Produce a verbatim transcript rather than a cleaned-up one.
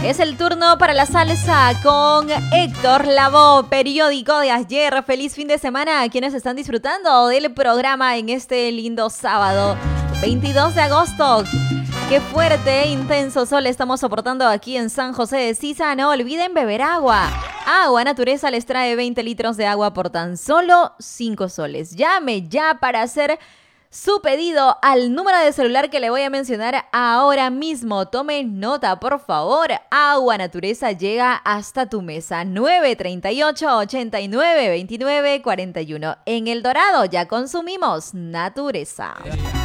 Es el turno para la salsa con Héctor Lavoe, periódico de ayer. Feliz fin de semana a quienes están disfrutando del programa en este lindo sábado, veintidós de agosto. Qué fuerte e intenso sol estamos soportando aquí en San José de Sisa. No olviden beber agua. Agua Natureza les trae veinte litros de agua por tan solo cinco soles. Llame ya para hacer su pedido al número de celular que le voy a mencionar ahora mismo. Tome nota, por favor. Agua Natureza llega hasta tu mesa. nueve treinta y ocho, ochenta y nueve, veintinueve, cuarenta y uno. En El Dorado ya consumimos Natureza.